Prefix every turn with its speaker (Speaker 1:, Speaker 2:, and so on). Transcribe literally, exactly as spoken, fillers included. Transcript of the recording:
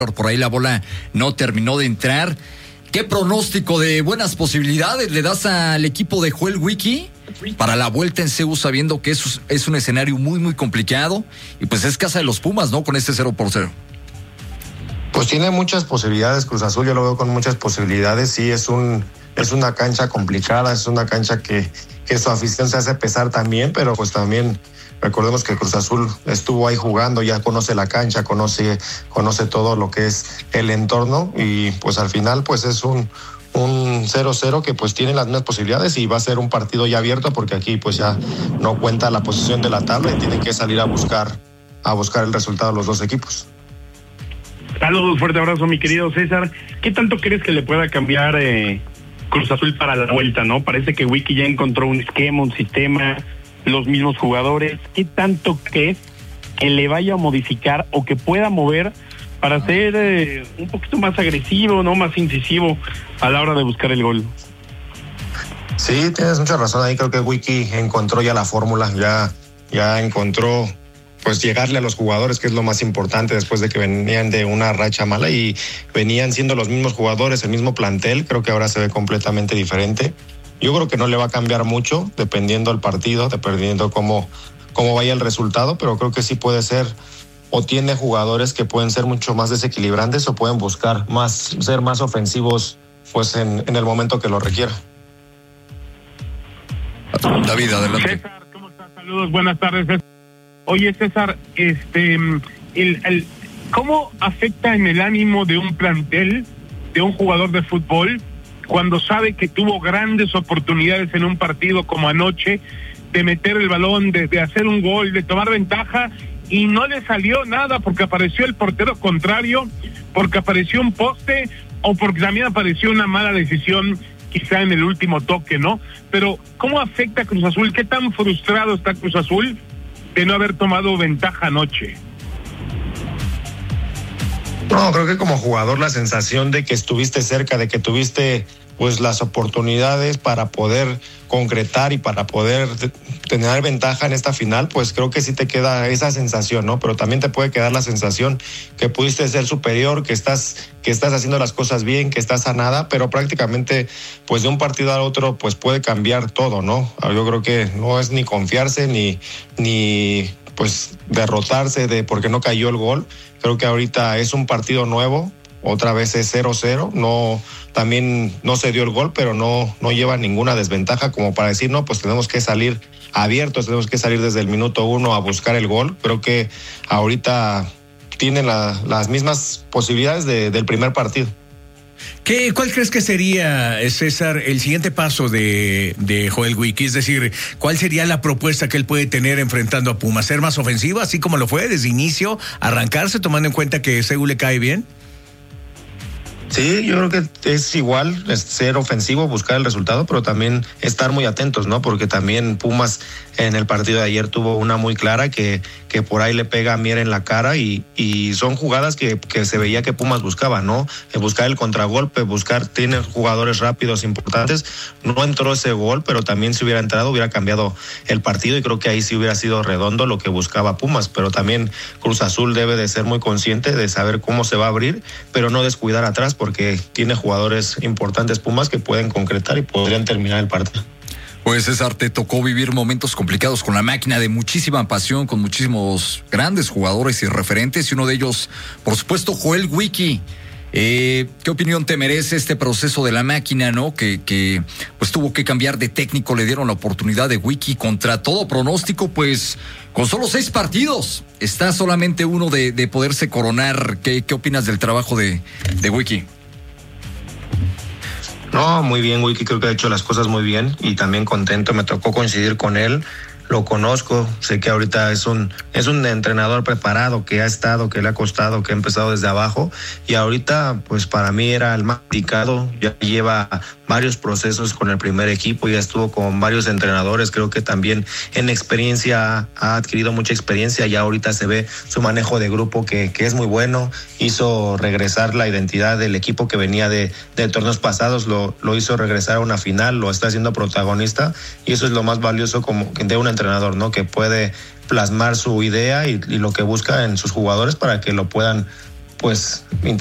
Speaker 1: por ahí la bola no terminó de entrar. ¿Qué pronóstico de buenas posibilidades le das al equipo de Joel Wiki para la vuelta en C U, sabiendo que es, es un escenario muy, muy complicado? Y pues es casa de los Pumas, ¿no? Con este cero por cero.
Speaker 2: Pues tiene muchas posibilidades, Cruz Azul, yo lo veo con muchas posibilidades. Sí, es un es una cancha complicada, es una cancha que, que su afición se hace pesar también, pero pues también recordemos que Cruz Azul estuvo ahí jugando, ya conoce la cancha, conoce, conoce todo lo que es el entorno, y pues al final pues es un un cero cero que pues tiene las mismas posibilidades, y va a ser un partido ya abierto, porque aquí pues ya no cuenta la posición de la tabla y tienen que salir a buscar a buscar el resultado de los dos equipos.
Speaker 3: Saludos, fuerte abrazo, mi querido César. ¿Qué tanto crees que le pueda cambiar eh, Cruz Azul para la vuelta, no? Parece que Wiki ya encontró un esquema, un sistema, los mismos jugadores. ¿Qué tanto crees que le vaya a modificar o que pueda mover para ser eh, un poquito más agresivo, no más incisivo a la hora de buscar el gol?
Speaker 2: Sí, tienes mucha razón ahí. Creo que Wiki encontró ya la fórmula, ya, ya encontró pues llegarle a los jugadores, que es lo más importante después de que venían de una racha mala y venían siendo los mismos jugadores, el mismo plantel. Creo que ahora se ve completamente diferente. Yo creo que no le va a cambiar mucho, dependiendo del partido, dependiendo cómo, cómo vaya el resultado, pero creo que sí puede ser, o tiene jugadores que pueden ser mucho más desequilibrantes o pueden buscar más, ser más ofensivos pues en, en el momento que lo requiera.
Speaker 1: David, adelante.
Speaker 3: César, ¿cómo estás? Saludos, buenas tardes, César. Oye, César, este, el, el, ¿cómo afecta en el ánimo de un plantel, de un jugador de fútbol, cuando sabe que tuvo grandes oportunidades en un partido como anoche, de meter el balón, de, de hacer un gol, de tomar ventaja, y no le salió nada porque apareció el portero contrario, porque apareció un poste, o porque también apareció una mala decisión quizá en el último toque, ¿no? Pero ¿cómo afecta a Cruz Azul? ¿Qué tan frustrado está Cruz Azul de no haber tomado ventaja anoche?
Speaker 2: No, creo que como jugador la sensación de que estuviste cerca, de que tuviste pues las oportunidades para poder concretar y para poder tener ventaja en esta final, pues creo que sí te queda esa sensación, ¿no? Pero también te puede quedar la sensación que pudiste ser superior, que estás, que estás haciendo las cosas bien, que estás a nada, pero prácticamente pues de un partido al otro pues puede cambiar todo, ¿no? Yo creo que no es ni confiarse ni, ni pues derrotarse de porque no cayó el gol. Creo que ahorita es un partido nuevo, otra vez es cero cero, no, también no se dio el gol, pero no, no lleva ninguna desventaja como para decir, no, pues tenemos que salir abiertos, tenemos que salir desde el minuto uno a buscar el gol. Creo que ahorita tienen la, las mismas posibilidades de, del primer partido.
Speaker 4: ¿Qué, ¿Cuál crees que sería, César, el siguiente paso de, de Joel Wiki? Es decir, ¿cuál sería la propuesta que él puede tener enfrentando a Pumas? ¿Ser más ofensivo, así como lo fue desde inicio, arrancarse, tomando en cuenta que C U le cae bien?
Speaker 2: Sí, yo creo que es igual, es ser ofensivo, buscar el resultado, pero también estar muy atentos, ¿no? Porque también Pumas en el partido de ayer tuvo una muy clara que, que por ahí le pega a Mier en la cara, y, y son jugadas que, que se veía que Pumas buscaba, ¿no? Buscar el contragolpe, buscar, tiene jugadores rápidos, importantes. No entró ese gol, pero también si hubiera entrado hubiera cambiado el partido, y creo que ahí sí hubiera sido redondo lo que buscaba Pumas, pero también Cruz Azul debe de ser muy consciente de saber cómo se va a abrir, pero no descuidar atrás, porque tiene jugadores importantes Pumas que pueden concretar y podrían terminar el partido.
Speaker 1: Pues César, te tocó vivir momentos complicados con la máquina, de muchísima pasión, con muchísimos grandes jugadores y referentes, y uno de ellos, por supuesto, Joel Wiki. Eh, ¿Qué opinión te merece este proceso de la máquina, no? Que, que pues tuvo que cambiar de técnico, le dieron la oportunidad de Wiki contra todo pronóstico, pues con solo seis partidos está solamente uno de, de poderse coronar. ¿Qué, qué opinas del trabajo de, de Wiki?
Speaker 2: No, muy bien, Wiki, creo que ha hecho las cosas muy bien y también contento, me tocó coincidir con él. Lo conozco, sé que ahorita es un es un entrenador preparado, que ha estado, que le ha costado, que ha empezado desde abajo, y ahorita pues para mí era el más indicado. Ya lleva varios procesos con el primer equipo, ya estuvo con varios entrenadores, creo que también en experiencia ha adquirido mucha experiencia, ya ahorita se ve su manejo de grupo que, que es muy bueno, hizo regresar la identidad del equipo que venía de, de torneos pasados, lo, lo hizo regresar a una final, lo está haciendo protagonista, y eso es lo más valioso como de un entrenador, ¿no? Que puede plasmar su idea y, y lo que busca en sus jugadores para que lo puedan pues